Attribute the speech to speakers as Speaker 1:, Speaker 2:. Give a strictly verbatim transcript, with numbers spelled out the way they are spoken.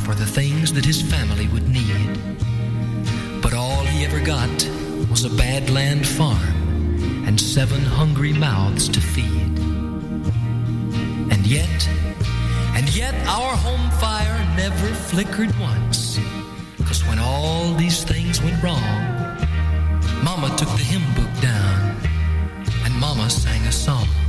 Speaker 1: for the things that his family would need. But all he ever got was a badland farm and seven hungry mouths to feed. And yet, and yet our home fire never flickered once, 'cause when all these things went wrong, Mama took the hymn book down and Mama sang a song.